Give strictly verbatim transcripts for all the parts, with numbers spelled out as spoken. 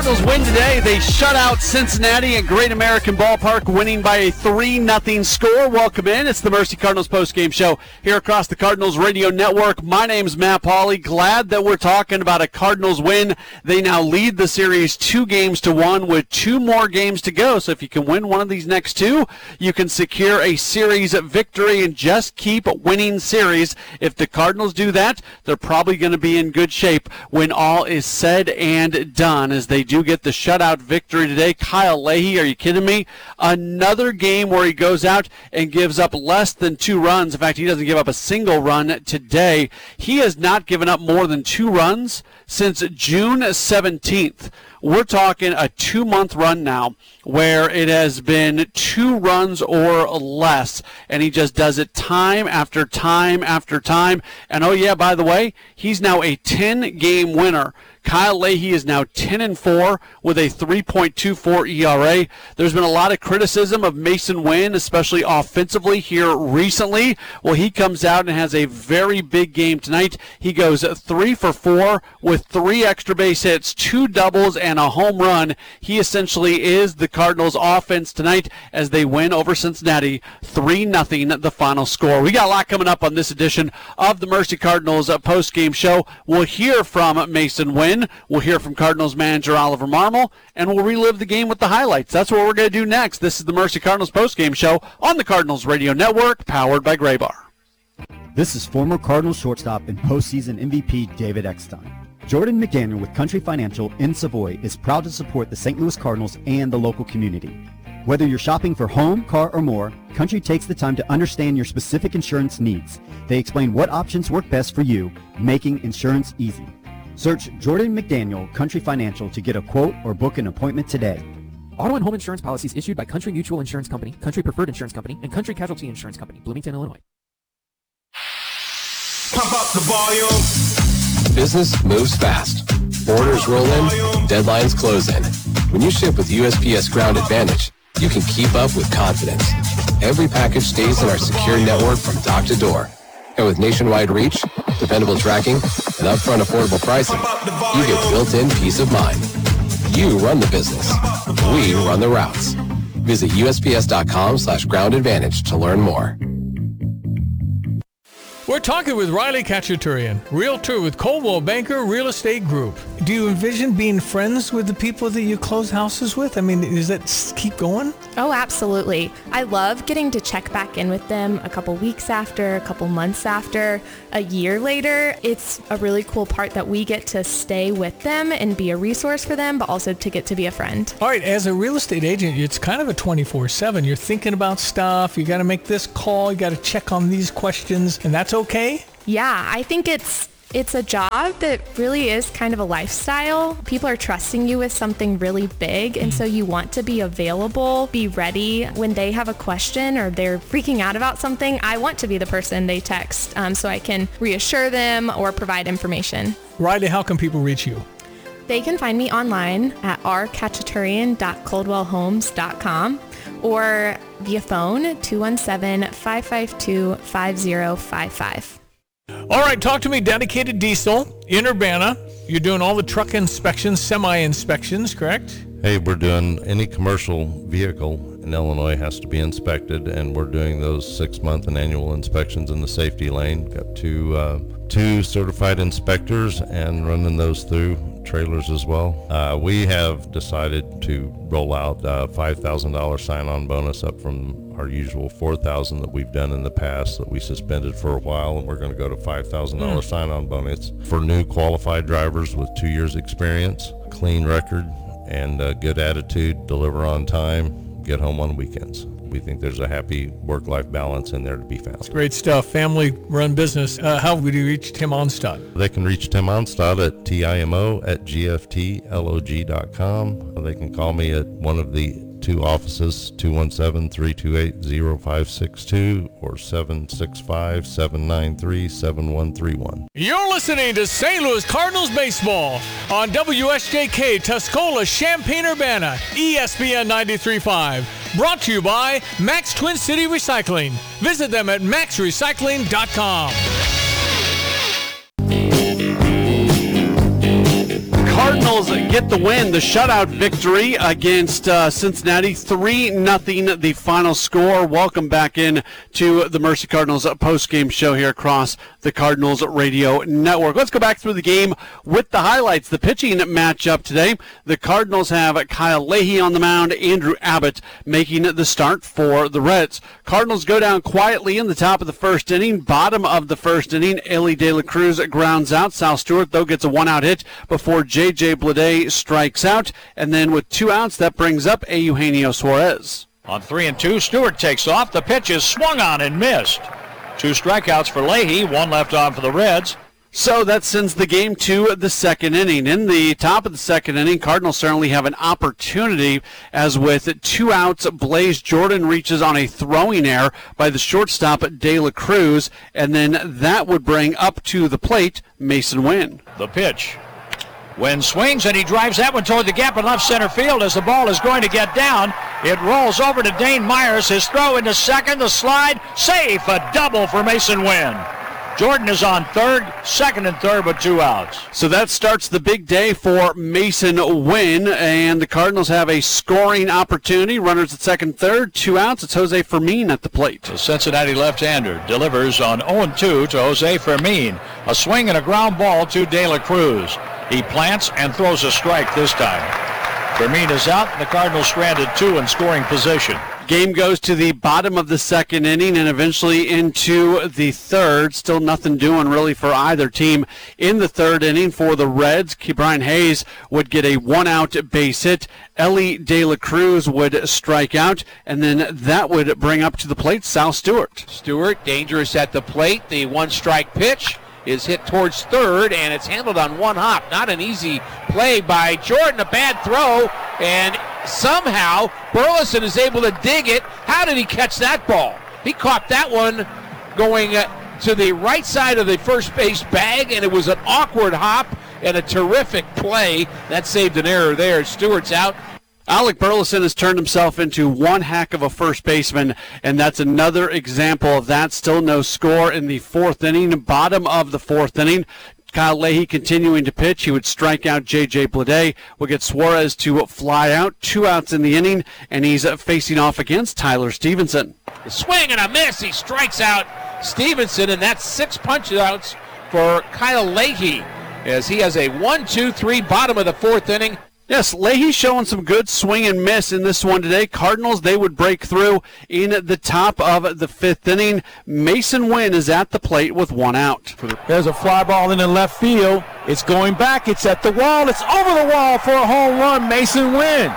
Cardinals win today. They shut out Cincinnati at Great American Ballpark, winning by a three nothing score. Welcome in. It's the Mercy Cardinals postgame show here across the Cardinals Radio Network. My name's Matt Pauley. Glad that we're talking about a Cardinals win. They now lead the series two games to one with two more games to go. So if you can win one of these next two, you can secure a series victory and just keep winning series. If the Cardinals do that, they're probably going to be in good shape when all is said and done, as they do get the shutout victory today. Kyle Leahy, are you kidding me? Another game where he goes out and gives up less than two runs. In fact, he doesn't give up a single run today. He has not given up more than two runs since June seventeenth. We're talking a two-month run now where it has been two runs or less, and he just does it time after time after time. And, oh, yeah, by the way, he's now a ten-game winner. Kyle Leahy is now ten and four with a three point two four E R A. There's been a lot of criticism of Masyn Winn, especially offensively here recently. Well, he comes out and has a very big game tonight. He goes three for four with three extra base hits, two doubles, and a home run. He essentially is the Cardinals' offense tonight as they win over Cincinnati three nothing, the final score. We got a lot coming up on this edition of the Mercy Cardinals post-game show. We'll hear from Masyn Winn. We'll hear from Cardinals manager Oliver Marmol, and we'll relive the game with the highlights. That's what we're going to do next. This is the Mercy Cardinals postgame show on the Cardinals Radio Network, powered by Graybar. This is former Cardinals shortstop and postseason M V P David Eckstein. Jordan McDaniel with Country Financial in Savoy is proud to support the Saint Louis Cardinals and the local community. Whether you're shopping for home, car, or more, Country takes the time to understand your specific insurance needs. They explain what options work best for you, making insurance easy. Search Jordan McDaniel Country Financial to get a quote or book an appointment today. Auto and home insurance policies issued by Country Mutual Insurance Company, Country Preferred Insurance Company, and Country Casualty Insurance Company, Bloomington, Illinois. Pump up the volume. Business moves fast. Orders roll in, deadlines close in. When you ship with U S P S Ground Advantage, you can keep up with confidence. Every package stays in our secure network from dock to door. And with nationwide reach, dependable tracking, and upfront affordable pricing, you get built-in peace of mind. You run the business. We run the routes. Visit U S P S dot com slash ground advantage to learn more. We're talking with Riley Khachaturian, realtor with Coldwell Banker Real Estate Group. Do you envision being friends with the people that you close houses with? I mean, does that keep going? Oh, absolutely. I love getting to check back in with them a couple weeks after, a couple months after, a year later. It's a really cool part that we get to stay with them and be a resource for them, but also to get to be a friend. All right, as a real estate agent, it's kind of a twenty-four seven. You're thinking about stuff. You got to make this call. You got to check on these questions, and that's okay? Yeah, I think it's It's a job that really is kind of a lifestyle. People are trusting you with something really big, and so you want to be available, be ready when they have a question or they're freaking out about something. I want to be the person they text um, so I can reassure them or provide information. Riley, how can people reach you? They can find me online at r khachaturian dot coldwell homes dot com or via phone two one seven, five five two, five zero five five. All right, talk to me. Dedicated Diesel in Urbana. You're doing all the truck inspections, semi-inspections, correct? Hey, we're doing any commercial vehicle in Illinois has to be inspected, and we're doing those six-month and annual inspections in the safety lane. Got two uh, two certified inspectors and running those through trailers as well. Uh, we have decided to roll out a five thousand dollars sign-on bonus up from our usual four thousand dollars that we've done in the past that we suspended for a while, and we're going to go to five thousand dollars mm. sign-on bonus for new qualified drivers with two years experience, clean record, and a good attitude, deliver on time, get home on weekends. We think there's a happy work-life balance in there to be found. It's great stuff. Family-run business. Uh, how would you reach Tim Onstad? They can reach Tim Onstad at timo at gftlog dot com. They can call me at one of the two offices, two one seven, three two eight, zero five six two or seven six five, seven nine three, seven one three one. You're listening to Saint Louis Cardinals baseball on W S J K Tuscola, Champaign-Urbana, E S P N ninety-three point five. Brought to you by Max Twin City Recycling. Visit them at max recycling dot com. Cardinals Cardinals get the win, the shutout victory against uh, Cincinnati, three nothing the final score. Welcome back in to the Mercy Cardinals post-game show here across the Cardinals Radio Network. Let's go back through the game with the highlights. The pitching matchup today, the Cardinals have Kyle Leahy on the mound, Andrew Abbott making the start for the Reds. Cardinals go down quietly in the top of the first inning. Bottom of the first inning, Elly De La Cruz grounds out. Sal Stewart, though, gets a one-out hit before J J Bleday strikes out. And then with two outs, that brings up Eugenio Suarez. On three and two, Stewart takes off. The pitch is swung on and missed. Two strikeouts for Leahy, one left on for the Reds. So that sends the game to the second inning. In the top of the second inning, Cardinals certainly have an opportunity, as with two outs, Blaze Jordan reaches on a throwing error by the shortstop De La Cruz, and then that would bring up to the plate Masyn Winn. The pitch. Winn swings, and he drives that one toward the gap in left center field as the ball is going to get down. It rolls over to Dane Myers. His throw into second, the slide, safe, a double for Masyn Winn. Jordan is on third, second and third with two outs. So that starts the big day for Masyn Winn, and the Cardinals have a scoring opportunity. Runners at second, third, two outs. It's Jose Fermin at the plate. The Cincinnati left-hander delivers on oh and two to Jose Fermin. A swing and a ground ball to De La Cruz. He plants and throws a strike this time. Fermin is out, and the Cardinals stranded two in scoring position. Game goes to the bottom of the second inning and eventually into the third. Still nothing doing really for either team. In the third inning for the Reds, Brian Hayes would get a one-out base hit. Elly De La Cruz would strike out, and then that would bring up to the plate Sal Stewart. Stewart, dangerous at the plate. The one-strike pitch is hit towards third, and it's handled on one hop. Not an easy play by Jordan. A bad throw, and somehow Burleson is able to dig it. How did he catch that ball? He caught that one going uh, to the right side of the first base bag, and it was an awkward hop and a terrific play. That saved an error there. Stewart's out. Alec Burleson has turned himself into one heck of a first baseman, and that's another example of that. Still no score in the fourth inning, bottom of the fourth inning. Kyle Leahy continuing to pitch. He would strike out J J Bleday. We'll get Suarez to fly out. Two outs in the inning, and he's facing off against Tyler Stevenson. A swing and a miss. He strikes out Stevenson, and that's six punch-outs for Kyle Leahy as he has a one two three bottom of the fourth inning. Yes, Leahy showing some good swing and miss in this one today. Cardinals, they would break through in the top of the fifth inning. Masyn Winn is at the plate with one out. There's a fly ball in the left field. It's going back. It's at the wall. It's over the wall for a home run. Masyn Winn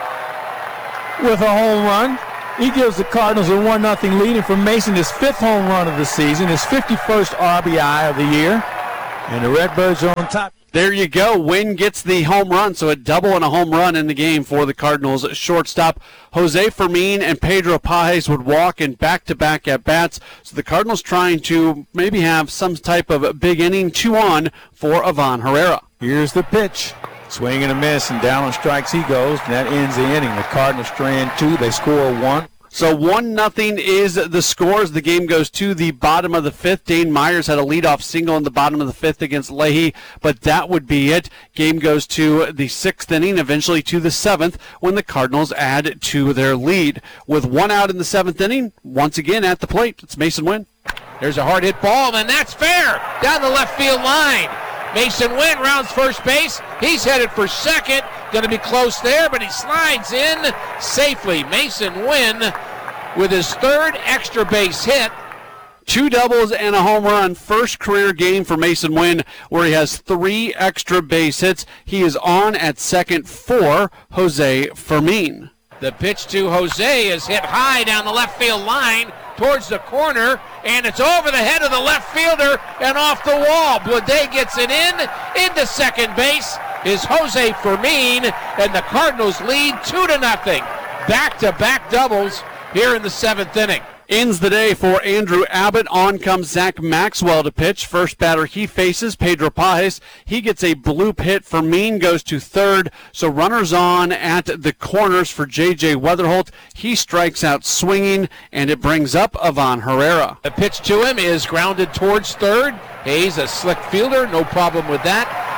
with a home run. He gives the Cardinals a one nothing lead, and for Masyn, his fifth home run of the season, his fifty-first R B I of the year. And the Redbirds are on top. There you go. Winn gets the home run, so a double and a home run in the game for the Cardinals shortstop. Jose Fermin and Pedro Pages would walk in back-to-back at-bats. So the Cardinals trying to maybe have some type of big inning, two on for Ivan Herrera. Here's the pitch. Swing and a miss, and down on strikes he goes, and that ends the inning. The Cardinals strand two. They score one. So one nothing is the scores. The game goes to the bottom of the fifth. Dane Myers had a leadoff single in the bottom of the fifth against Leahy, but that would be it. Game goes to the sixth inning, eventually to the seventh, when the Cardinals add to their lead. With one out in the seventh inning, once again at the plate, it's Masyn Winn. There's a hard hit ball, and that's fair down the left field line. Masyn Winn rounds first base. He's headed for second. Going to be close there, but he slides in safely. Masyn Winn with his third extra base hit. Two doubles and a home run. First career game for Masyn Winn where he has three extra base hits. He is on at second for Jose Fermin. The pitch to Jose is hit high down the left field line towards the corner, and it's over the head of the left fielder and off the wall. Bleday gets it in, into second base is Jose Fermin, and the Cardinals lead two to nothing. Back-to-back doubles here in the seventh inning. Ends the day for Andrew Abbott. On comes Zach Maxwell to pitch. First batter he faces, Pedro Pages. He gets a bloop hit. Fermin goes to third. So runners on at the corners for J J Weatherholt. He strikes out swinging, and it brings up Ivan Herrera. The pitch to him is grounded towards third. Hayes, a slick fielder, no problem with that.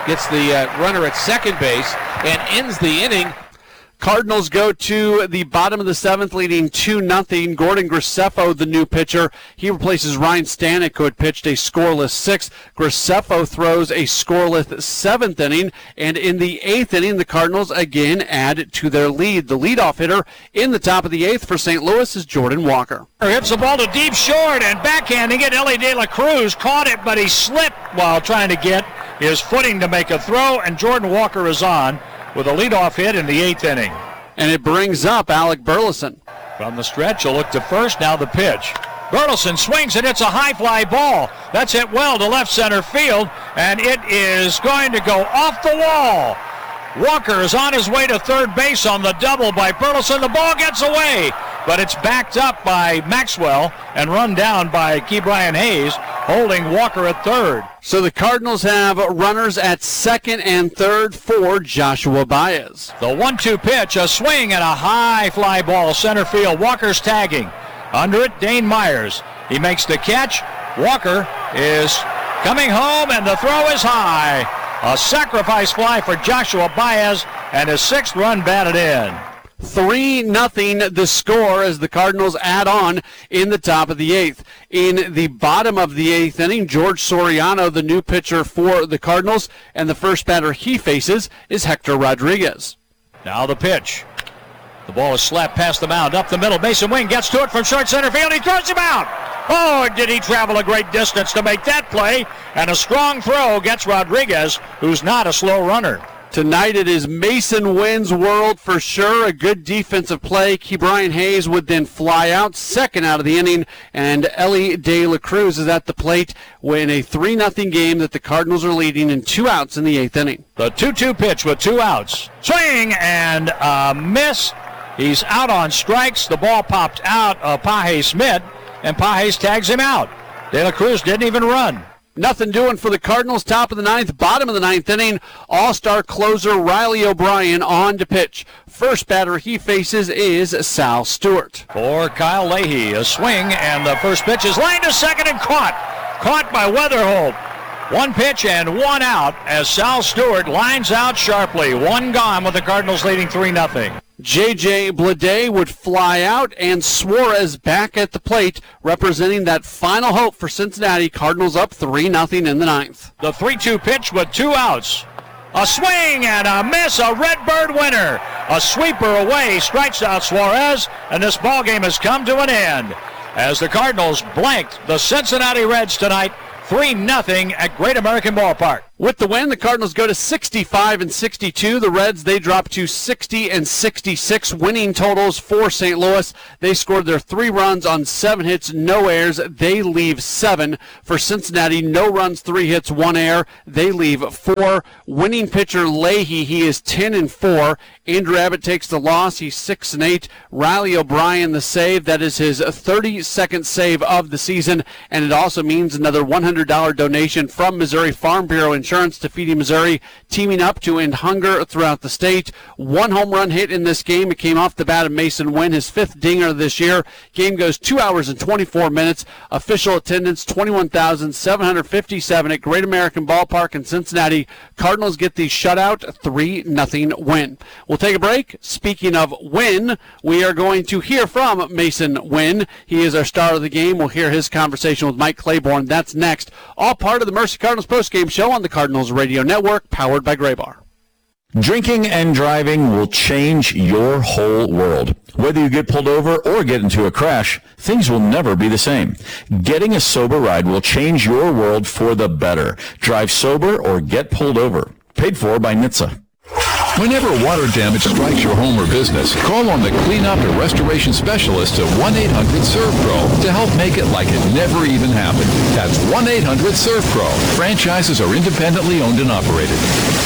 gets the uh, runner at second base, and ends the inning. Cardinals go to the bottom of the seventh, leading two nothing. Gordon Graceffo, the new pitcher. He replaces Ryan Stanek, who had pitched a scoreless sixth. Graceffo throws a scoreless seventh inning, and in the eighth inning, the Cardinals again add to their lead. The leadoff hitter in the top of the eighth for Saint Louis is Jordan Walker. Hits the ball to deep short, and backhanding it, Ellie De La Cruz caught it, but he slipped while trying to get his footing to make a throw, and Jordan Walker is on with a leadoff hit in the eighth inning. And it brings up Alec Burleson. From the stretch, he'll look to first, now the pitch. Burleson swings and it's a high fly ball. That's hit well to left center field, and it is going to go off the wall. Walker is on his way to third base on the double by Burleson. The ball gets away, but it's backed up by Maxwell and run down by Ke'Bryan Hayes, holding Walker at third. So the Cardinals have runners at second and third for Joshua Baez. The one two pitch, a swing and a high fly ball center field. Walker's tagging. Under it, Dane Myers. He makes the catch. Walker is coming home, and the throw is high. A sacrifice fly for Joshua Baez, and his sixth run batted in. three nothing the score as the Cardinals add on in the top of the eighth. In the bottom of the eighth inning, George Soriano, the new pitcher for the Cardinals, and the first batter he faces is Hector Rodriguez. Now the pitch. The ball is slapped past the mound, up the middle. Mason Wing gets to it from short center field. He throws him out. Oh, did he travel a great distance to make that play? And a strong throw gets Rodriguez, who's not a slow runner. Tonight it is Mason Wynn's world for sure. A good defensive play. Ke'Bryan Hayes would then fly out, second out of the inning, and Ellie De La Cruz is at the plate in a three nothing game that the Cardinals are leading in two outs in the eighth inning. The two two pitch with two outs. Swing and a miss. He's out on strikes. The ball popped out of Paje Smith, and Pajes tags him out. De La Cruz didn't even run. Nothing doing for the Cardinals. Top of the ninth, bottom of the ninth inning. All-star closer Riley O'Brien on to pitch. First batter he faces is Sal Stewart. For Kyle Leahy, a swing, and the first pitch is lined to second and caught. Caught by Weatherholt. One pitch and one out as Sal Stewart lines out sharply. One gone with the Cardinals leading three nothing. J J Bleday would fly out, and Suarez back at the plate, representing that final hope for Cincinnati. Cardinals up three nothing in the ninth. The three two pitch with two outs. A swing and a miss, a Redbird winner. A sweeper away, strikes out Suarez, and this ball game has come to an end as the Cardinals blanked the Cincinnati Reds tonight, three nothing at Great American Ballpark. With the win, the Cardinals go to sixty-five and sixty-two. The Reds, they drop to sixty and sixty-six. Winning totals for Saint Louis. They scored their three runs on seven hits, no errors. They leave seven. For Cincinnati, no runs, three hits, one error. They leave four. Winning pitcher Leahy, he is ten and four. Andrew Abbott takes the loss. He's six and eight. Riley O'Brien, the save. That is his thirty-second save of the season, and it also means another one hundred dollars donation from Missouri Farm Bureau Insurance to Feeding Missouri, teaming up to end hunger throughout the state. One home run hit in this game. It came off the bat of Mason Wynn, his fifth dinger this year. Game goes two hours and twenty-four minutes. Official attendance twenty-one thousand seven hundred fifty-seven at Great American Ballpark in Cincinnati. Cardinals get the shutout three nothing win. We'll take a break. Speaking of win, we are going to hear from Mason Wynn. He is our star of the game. We'll hear his conversation with Mike Claiborne. That's next. All part of the Mercy Cardinals postgame show on the Cardinals Radio Network, powered by Graybar. Drinking and driving will change your whole world. Whether you get pulled over or get into a crash, things will never be the same. Getting a sober ride will change your world for the better. Drive sober or get pulled over. Paid for by N H T S A. Whenever water damage strikes your home or business, call on the cleanup and restoration specialists at one eight hundred serve pro to help make it like it never even happened. That's one eight hundred serve pro. Franchises are independently owned and operated.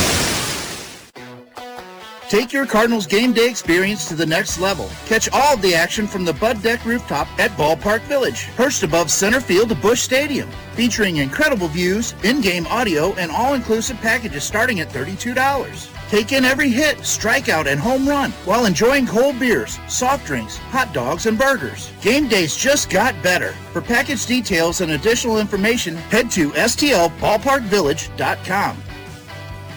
Take your Cardinals game day experience to the next level. Catch all of the action from the Bud Deck rooftop at Ballpark Village, perched above center field of Busch Stadium, featuring incredible views, in-game audio, and all-inclusive packages starting at thirty-two dollars. Take in every hit, strikeout, and home run while enjoying cold beers, soft drinks, hot dogs, and burgers. Game days just got better. For package details and additional information, head to S T L ballpark village dot com.